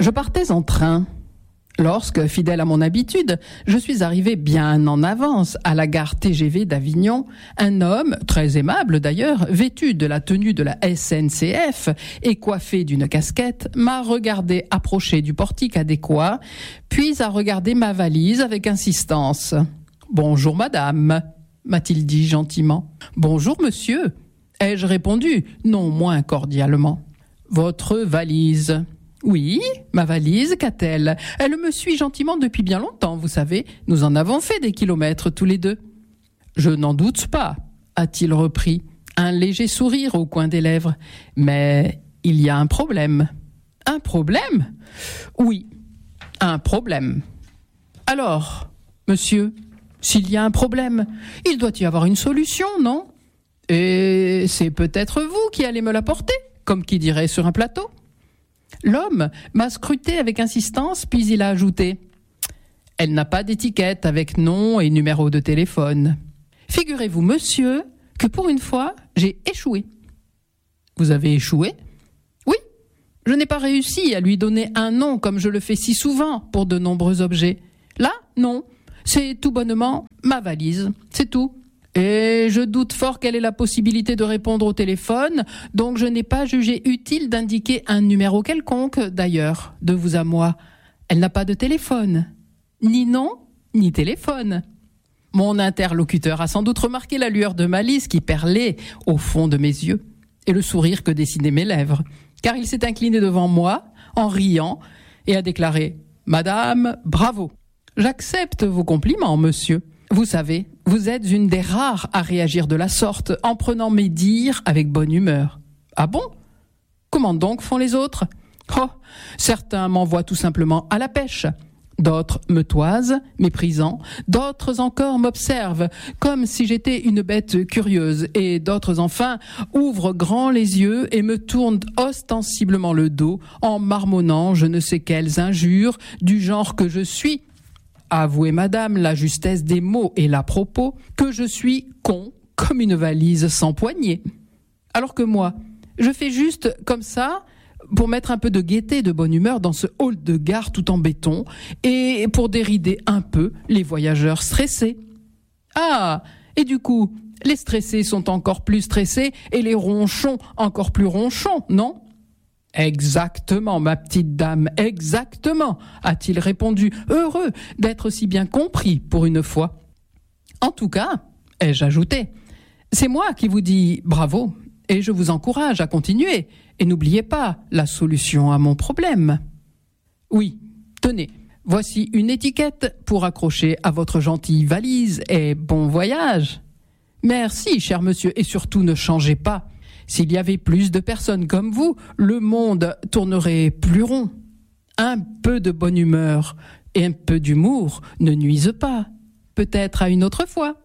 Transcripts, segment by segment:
Je partais en train. Lorsque, fidèle à mon habitude, je suis arrivé bien en avance à la gare TGV d'Avignon, un homme, très aimable d'ailleurs, vêtu de la tenue de la SNCF et coiffé d'une casquette, m'a regardé approcher du portique adéquat, puis a regardé ma valise avec insistance. « Bonjour madame », m'a-t-il dit gentiment. « Bonjour monsieur », ai-je répondu, non moins cordialement. « Votre valise ?» « Oui, ma valise, qu'a-t-elle ? Elle me suit gentiment depuis bien longtemps, vous savez. Nous en avons fait des kilomètres tous les deux. »« Je n'en doute pas, » a-t-il repris, un léger sourire au coin des lèvres. « Mais il y a un problème. »« Un problème ? Oui, un problème. »« Alors, monsieur, s'il y a un problème, il doit y avoir une solution, non ? Et c'est peut-être vous qui allez me l'apporter, comme qui dirait sur un plateau. » L'homme m'a scruté avec insistance, puis il a ajouté « Elle n'a pas d'étiquette avec nom et numéro de téléphone. Figurez-vous, monsieur, que pour une fois, j'ai échoué. » « Vous avez échoué ? » ?»« Oui, je n'ai pas réussi à lui donner un nom comme je le fais si souvent pour de nombreux objets. Là, non, c'est tout bonnement ma valise, c'est tout. Et je doute fort qu'elle ait la possibilité de répondre au téléphone, donc je n'ai pas jugé utile d'indiquer un numéro quelconque, d'ailleurs, de vous à moi. Elle n'a pas de téléphone. Ni nom, ni téléphone. Mon interlocuteur a sans doute remarqué la lueur de malice qui perlait au fond de mes yeux et le sourire que dessinaient mes lèvres, car il s'est incliné devant moi, en riant, et a déclaré « Madame, bravo. J'accepte vos compliments, monsieur. Vous savez, vous êtes une des rares à réagir de la sorte en prenant mes dires avec bonne humeur. »« Ah bon ? Comment donc font les autres ? » ?»« Oh, certains m'envoient tout simplement à la pêche. D'autres me toisent, méprisant. D'autres encore m'observent, comme si j'étais une bête curieuse. Et d'autres enfin ouvrent grand les yeux et me tournent ostensiblement le dos en marmonnant je ne sais quelles injures du genre que je suis. Avouez, madame, la justesse des mots et l'à-propos, que je suis con comme une valise sans poignée. Alors que moi, je fais juste comme ça pour mettre un peu de gaieté, de bonne humeur dans ce hall de gare tout en béton et pour dérider un peu les voyageurs stressés. Ah, et du coup, les stressés sont encore plus stressés et les ronchons encore plus ronchons, non ? Exactement, ma petite dame, exactement, a-t-il répondu, heureux d'être si bien compris pour une fois. En tout cas, ai-je ajouté, c'est moi qui vous dis bravo et je vous encourage à continuer et n'oubliez pas la solution à mon problème. Oui, tenez, voici une étiquette pour accrocher à votre gentille valise et bon voyage. Merci, cher monsieur, et surtout ne changez pas. S'il y avait plus de personnes comme vous, le monde tournerait plus rond. Un peu de bonne humeur et un peu d'humour ne nuisent pas. Peut-être à une autre fois.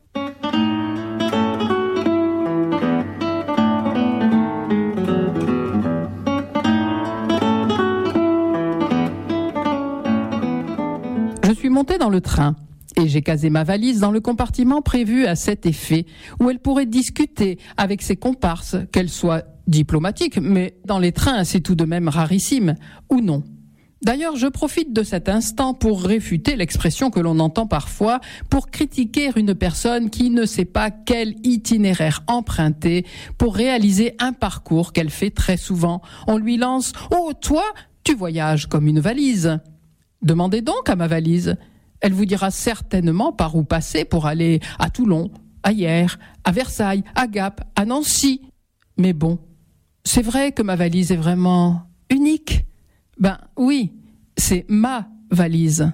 Je suis montée dans le train. Et j'ai casé ma valise dans le compartiment prévu à cet effet, où elle pourrait discuter avec ses comparses, qu'elle soit diplomatique, mais dans les trains, c'est tout de même rarissime, ou non. D'ailleurs, je profite de cet instant pour réfuter l'expression que l'on entend parfois pour critiquer une personne qui ne sait pas quel itinéraire emprunter pour réaliser un parcours qu'elle fait très souvent. On lui lance « Oh, toi, tu voyages comme une valise !» Demandez donc à ma valise. Elle vous dira certainement par où passer pour aller à Toulon, à Hyères, à Versailles, à Gap, à Nancy. Mais bon, c'est vrai que ma valise est vraiment unique. Ben oui, c'est ma valise.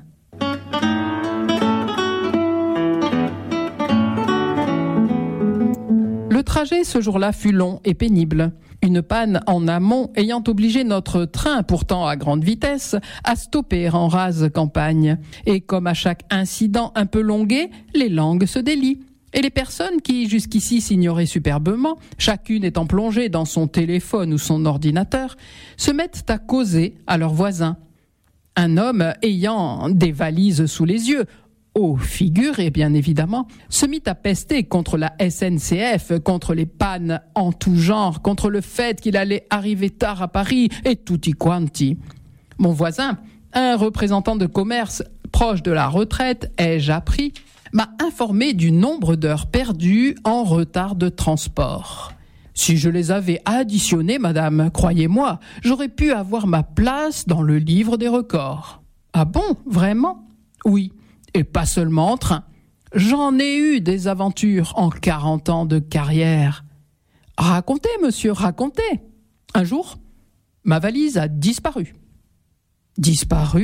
Le trajet ce jour-là fut long et pénible. Une panne en amont ayant obligé notre train, pourtant à grande vitesse, à stopper en rase campagne. Et comme à chaque incident un peu longué, les langues se délient. Et les personnes qui jusqu'ici s'ignoraient superbement, chacune étant plongée dans son téléphone ou son ordinateur, se mettent à causer à leurs voisins. Un homme ayant des valises sous les yeux, au figuré bien évidemment, se mit à pester contre la SNCF, contre les pannes en tout genre, contre le fait qu'il allait arriver tard à Paris et tutti quanti. Mon voisin, un représentant de commerce proche de la retraite, ai-je appris, m'a informé du nombre d'heures perdues en retard de transport. Si je les avais additionnées, madame, croyez-moi, j'aurais pu avoir ma place dans le livre des records. Ah bon, vraiment ? Oui, et pas seulement en train. J'en ai eu des aventures en 40 ans de carrière. Racontez, monsieur, racontez. Un jour, ma valise a disparu. Disparu ?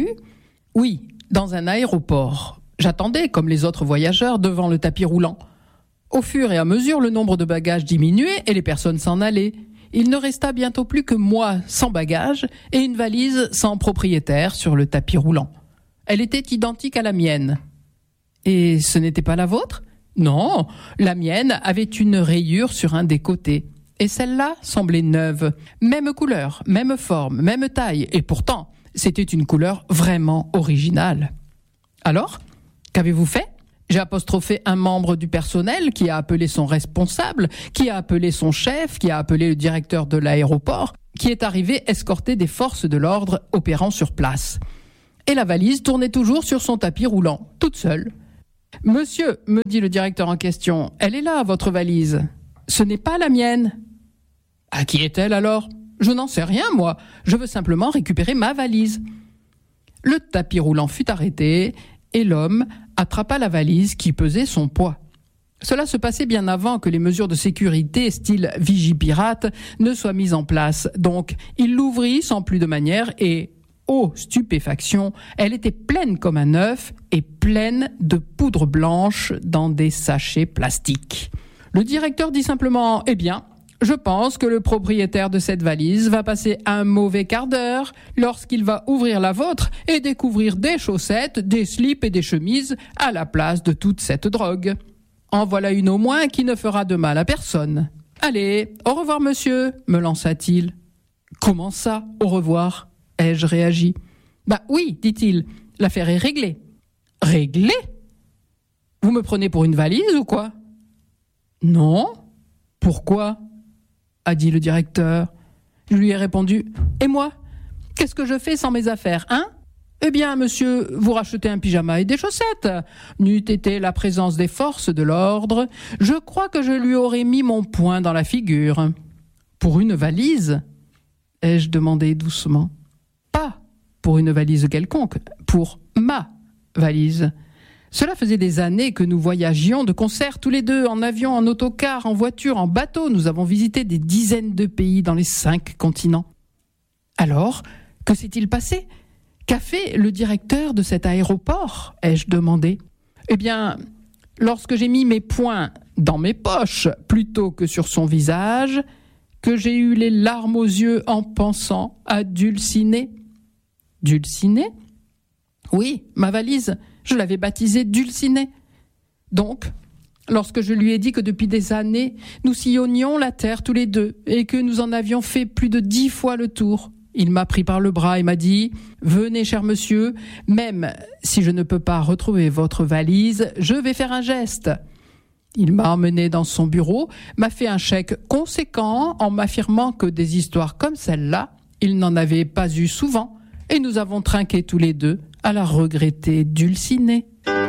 Oui, dans un aéroport. J'attendais, comme les autres voyageurs, devant le tapis roulant. Au fur et à mesure, le nombre de bagages diminuait et les personnes s'en allaient. Il ne resta bientôt plus que moi sans bagages et une valise sans propriétaire sur le tapis roulant. Elle était identique à la mienne. Et ce n'était pas la vôtre ? Non, la mienne avait une rayure sur un des côtés. Et celle-là semblait neuve. Même couleur, même forme, même taille. Et pourtant, c'était une couleur vraiment originale. Alors, qu'avez-vous fait ? J'ai apostrophé un membre du personnel qui a appelé son responsable, qui a appelé son chef, qui a appelé le directeur de l'aéroport, qui est arrivé escorté des forces de l'ordre opérant sur place. Et la valise tournait toujours sur son tapis roulant, toute seule. « Monsieur, me dit le directeur en question, elle est là, votre valise. Ce n'est pas la mienne. »« À qui est-elle alors ? Je n'en sais rien, moi. Je veux simplement récupérer ma valise. » Le tapis roulant fut arrêté et l'homme attrapa la valise qui pesait son poids. Cela se passait bien avant que les mesures de sécurité style Vigipirate ne soient mises en place. Donc, il l'ouvrit sans plus de manière et, ô stupéfaction, elle était pleine comme un œuf et pleine de poudre blanche dans des sachets plastiques. Le directeur dit simplement « Eh bien, je pense que le propriétaire de cette valise va passer un mauvais quart d'heure lorsqu'il va ouvrir la vôtre et découvrir des chaussettes, des slips et des chemises à la place de toute cette drogue. En voilà une au moins qui ne fera de mal à personne. Allez, au revoir monsieur, me lança-t-il. Comment ça, au revoir ? Ai-je réagi. Bah oui, dit-il, l'affaire est réglée. Réglée ? Vous me prenez pour une valise ou quoi ? Non. Pourquoi ? A dit le directeur. Je lui ai répondu « Et moi ? Qu'est-ce que je fais sans mes affaires, hein ? Eh bien, monsieur, vous rachetez un pyjama et des chaussettes. N'eût été la présence des forces de l'ordre, je crois que je lui aurais mis mon poing dans la figure. » Pour une valise ? Ai-je demandé doucement. Pas pour une valise quelconque, pour ma valise. Cela faisait des années que nous voyagions de concert tous les deux, en avion, en autocar, en voiture, en bateau. Nous avons visité des dizaines de pays dans les 5 continents. Alors, que s'est-il passé ? Qu'a fait le directeur de cet aéroport ? Ai-je demandé. Eh bien, lorsque j'ai mis mes poings dans mes poches plutôt que sur son visage, que j'ai eu les larmes aux yeux en pensant à Dulcinée. Dulcinée ? Oui, ma valise. Je l'avais baptisée Dulcinée. Donc, lorsque je lui ai dit que depuis des années, nous sillonnions la terre tous les deux et que nous en avions fait plus de 10 fois le tour, il m'a pris par le bras et m'a dit « Venez, cher monsieur, même si je ne peux pas retrouver votre valise, je vais faire un geste. » Il m'a emmené dans son bureau, m'a fait un chèque conséquent en m'affirmant que des histoires comme celle-là, il n'en avait pas eu souvent et nous avons trinqué tous les deux à la regrettée Dulcinée.